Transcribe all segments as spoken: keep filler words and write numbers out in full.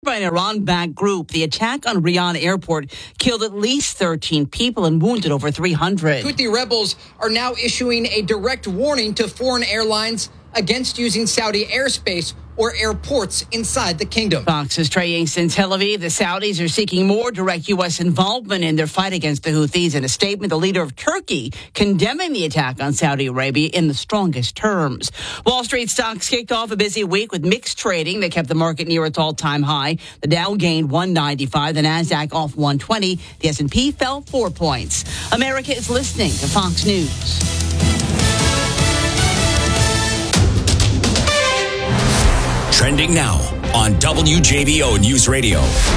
by an Iran-backed group. The attack on Riyadh airport killed at least thirteen people and wounded over three hundred. Houthi rebels are now issuing a direct warning to foreign airlines against using Saudi airspace or airports inside the kingdom. Fox's Trey Yanks in Tel Aviv. The Saudis are seeking more direct U S involvement in their fight against the Houthis. In a statement, the leader of Turkey condemning the attack on Saudi Arabia in the strongest terms. Wall Street stocks kicked off a busy week with mixed trading that kept the market near its all-time high. The Dow gained one ninety-five, the Nasdaq off one twenty. The S and P fell four points. America is listening to Fox News. Trending now on W J B O News Radio.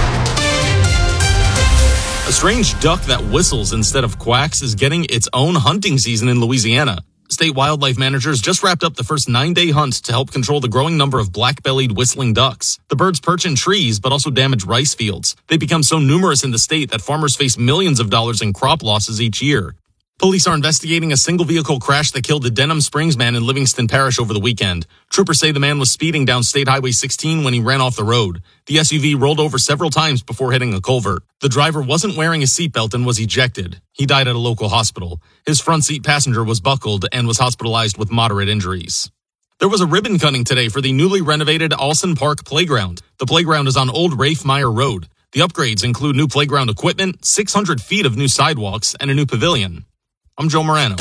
A strange duck that whistles instead of quacks is getting its own hunting season in Louisiana. State wildlife managers just wrapped up the first nine-day hunt to help control the growing number of black-bellied whistling ducks. The birds perch in trees but also damage rice fields. They become so numerous in the state that farmers face millions of dollars in crop losses each year. Police are investigating a single-vehicle crash that killed a Denham Springs man in Livingston Parish over the weekend. Troopers say the man was speeding down State Highway sixteen when he ran off the road. The S U V rolled over several times before hitting a culvert. The driver wasn't wearing a seatbelt and was ejected. He died at a local hospital. His front seat passenger was buckled and was hospitalized with moderate injuries. There was a ribbon cutting today for the newly renovated Alson Park Playground. The playground is on Old Rafe Meyer Road. The upgrades include new playground equipment, six hundred feet of new sidewalks, and a new pavilion. I'm Joe Morano.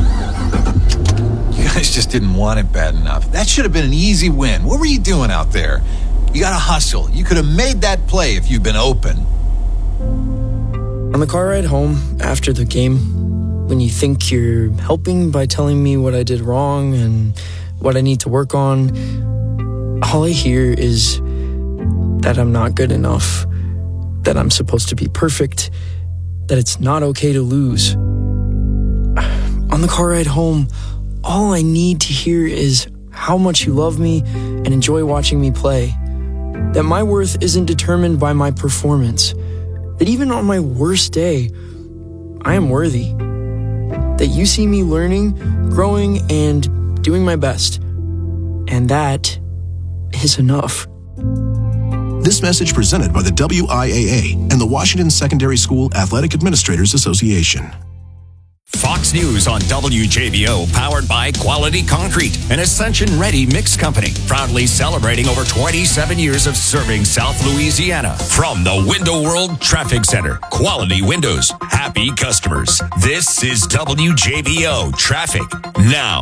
You guys just didn't want it bad enough. That should have been an easy win. What were you doing out there? You got to hustle. You could have made that play if you'd been open. On the car ride home after the game, when you think you're helping by telling me what I did wrong and what I need to work on, all I hear is that I'm not good enough, that I'm supposed to be perfect, that it's not okay to lose. On the car ride home, all I need to hear is how much you love me and enjoy watching me play. That my worth isn't determined by my performance. That even on my worst day, I am worthy. That you see me learning, growing, and doing my best. And that is enough. This message presented by the W I A A and the Washington Secondary School Athletic Administrators Association. Fox News on W J B O, powered by Quality Concrete, an Ascension-ready mix company, proudly celebrating over twenty-seven years of serving South Louisiana. From the Window World Traffic Center, Quality Windows, happy customers. This is W J B O Traffic Now.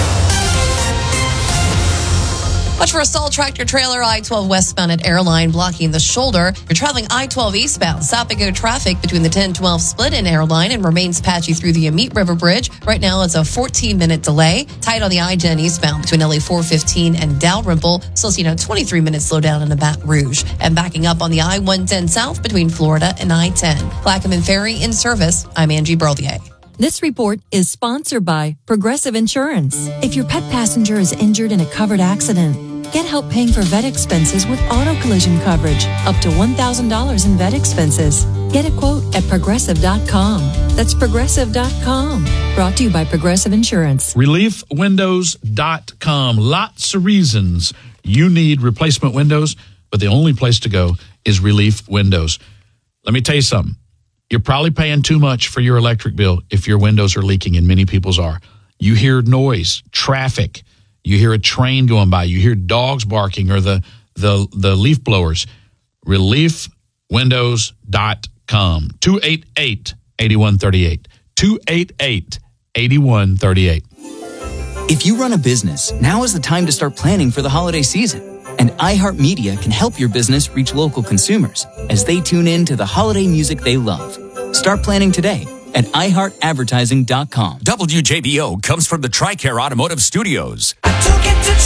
Watch for a stalled tractor trailer I twelve westbound at Airline blocking the shoulder. You're traveling I twelve eastbound. Stopping good traffic between the ten twelve split in Airline and remains patchy through the Amite River Bridge. Right now it's a fourteen minute delay. Tight on the I ten eastbound between L A four fifteen and Dalrymple. Still seeing a twenty-three minute slowdown in the Baton Rouge. And backing up on the I one ten south between Florida and I ten. Plaquemine Ferry in service. I'm Angie Berlier. This report is sponsored by Progressive Insurance. If your pet passenger is injured in a covered accident, get help paying for vet expenses with auto collision coverage, up to one thousand dollars in vet expenses. Get a quote at progressive dot com. That's progressive dot com. Brought to you by Progressive Insurance. relief windows dot com. Lots of reasons you need replacement windows, but the only place to go is Relief Windows. Let me tell you something. You're probably paying too much for your electric bill if your windows are leaking, and many people's are. You hear noise, traffic. You hear a train going by. You hear dogs barking or the the, the leaf blowers. relief windows dot com. two eight eight, eight one three eight. two eight eight, eight one three eight. If you run a business, now is the time to start planning for the holiday season. And iHeartMedia can help your business reach local consumers as they tune in to the holiday music they love. Start planning today at i heart advertising dot com. W J B O comes from the TRICARE Automotive Studios. I took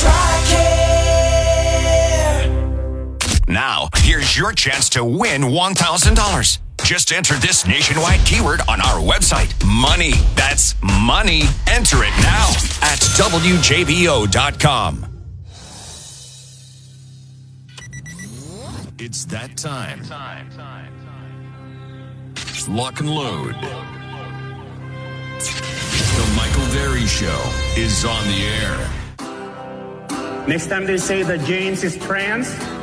it to TRICARE. Now, here's your chance to win one thousand dollars. Just enter this nationwide keyword on our website. Money. That's money. Enter it now at W J B O dot com. It's that time. Lock and load. The Michael Berry Show is on the air. Next time they say that James is trans,